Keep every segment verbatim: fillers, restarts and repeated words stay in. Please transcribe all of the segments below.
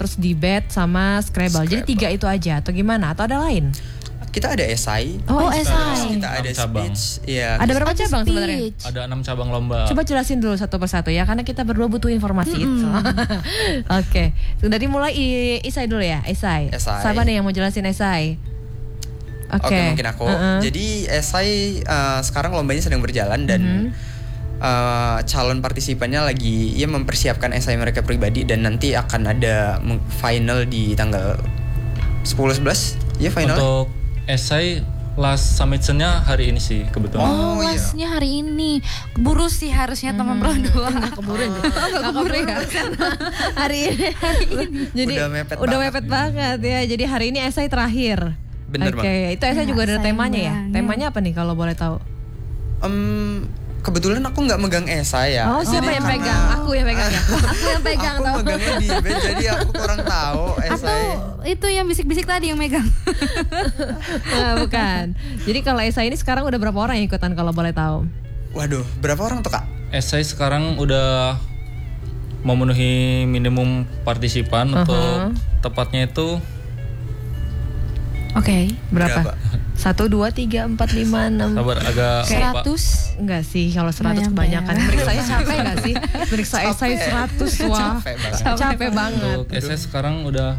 terus debate sama Scrabble. Jadi tiga itu aja atau gimana? Atau ada lain? Kita ada esai. Oh, Terus esai. kita ada speech. Iya. Ada berapa cabang sebenarnya? Ada enam cabang lomba. Coba jelasin dulu satu persatu ya, karena kita berdua butuh informasi mm-hmm. itu. Oke, okay. Dari mulai esai dulu ya, esai. Esai. Siapa nih yang mau jelasin esai? Oke, okay. okay, mungkin aku. Uh-huh. Jadi esai uh, sekarang lombanya sedang berjalan dan mm-hmm. uh, calon partisipannya lagi ya mempersiapkan esai mereka pribadi dan nanti akan ada final di tanggal sepuluh sebelas ya final. Untuk esai last submission-nya hari ini sih kebetulan. Oh, oh lastnya iya. hari ini. Keburu sih harusnya teman hmm. berdua. Enggak keburu. Oh, enggak keburu ya. hari ini. Hari ini. Jadi udah mepet udah banget. mepet banget ya. Jadi hari ini esai terakhir. Bener Oke, okay. Itu esai juga ada temanya ya. Temanya apa nih kalau boleh tahu? Um, kebetulan aku nggak megang esai ya. Oh, siapa yang pegang? Aku yang pegang ya. Aku yang pegang aku tahu. Aku megangnya di band jadi aku kurang tahu esai. Atau itu yang bisik-bisik tadi yang megang. Nah, bukan. Jadi kalau esai ini sekarang udah berapa orang yang ikutan kalau boleh tahu? Waduh, berapa orang tuh Kak? Esai sekarang udah memenuhi minimum partisipan. Uh-huh. Untuk tepatnya itu Oke, okay. berapa? Satu, dua, tiga, empat, lima, enam. Sabar, agak seratus. Enggak sih, kalau seratus kebanyakan. Meriksanya capek nggak sih? Meriksa esai seratus, wah. Capek banget. Capek banget. Untuk esai sekarang udah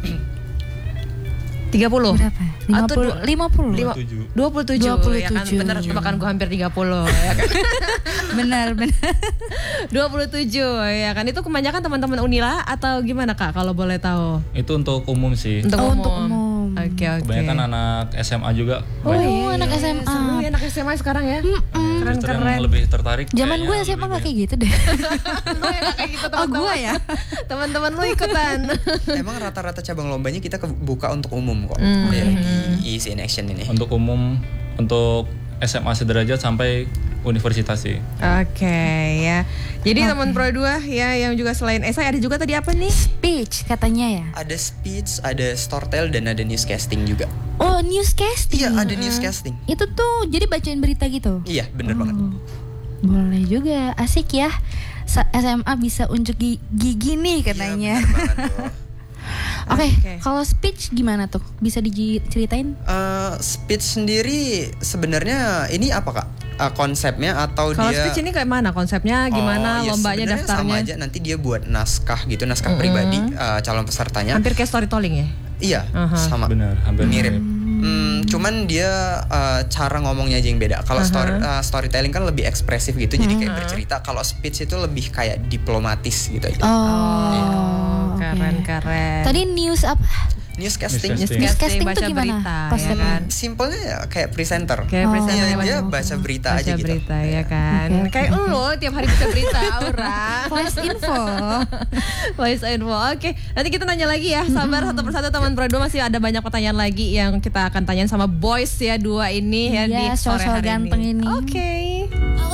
tiga puluh. Berapa? lima puluh. lima puluh. dua puluh tujuh. dua puluh tujuh. Ya kan benar tebakan gue hampir tiga puluh ya kan. Benar, benar. dua puluh tujuh ya kan. Itu kebanyakan teman-teman Unila atau gimana Kak kalau boleh tahu? Itu untuk umum sih. Untuk oh, umum. Untuk umum. Oke, okay, oke. Okay. Kebanyakan anak S M A juga. Oh, iya, anak S M A. Seru ya anak S M A sekarang ya. Keren-keren. Lebih tertarik. Zaman gue S M A nggak kayak gitu deh. Lo ya kayak gitu teman-teman. Oh, gue ya. Teman-teman lo ikutan. Emang rata-rata cabang lombanya kita buka untuk umum kok. Mm. Ya, di Easy in Action ini. Untuk umum, untuk S M A sederajat sampai universitas sih. Oke okay, ya. Jadi okay. teman Pro dua ya yang juga selain esai ada juga tadi apa nih? Speech katanya ya. Ada speech, ada storytell dan ada newscasting juga. Oh, newscasting. Iya, ada newscasting. Itu tuh jadi bacain berita gitu. Iya, bener oh. banget. Boleh juga, asik ya. S M A bisa unjuk gigi nih katanya. Iya, Oke, okay, okay. Kalau speech gimana tuh? Bisa diceritain? Uh, speech sendiri sebenarnya ini apa Kak? Uh, konsepnya atau kalo dia? Kalau speech ini kayak mana? Konsepnya gimana? Oh, ya lombanya, daftarnya? Sama aja. Nanti dia buat naskah gitu, naskah mm-hmm. pribadi uh, calon pesertanya. Hampir kayak storytelling ya? Iya, uh-huh. sama. Benar, hampir mirip. Hmm, cuman dia uh, cara ngomongnya aja yang beda. Kalau uh-huh. story, uh, storytelling kan lebih ekspresif gitu, uh-huh. jadi kayak bercerita. Kalau speech itu lebih kayak diplomatis gitu aja. Oh. Ya. Keren-keren. Tadi news apa? Newscasting. Newscasting, Newscasting baca tuh gimana? Berita, ya kan? Simpelnya ya kayak presenter. Kayak oh. presenter ya, dia baca, baca berita baca aja gitu. Baca berita ya kan. Okay, okay. Kayak lo tiap hari baca berita, Aura. Flash info. Flash info. Oke, okay. Nanti kita nanya lagi ya. Sabar satu persatu teman Pro dua, masih ada banyak pertanyaan lagi yang kita akan tanyain sama boys ya dua ini ya yes, di sore hari ganteng ini. ini. Oke. Okay.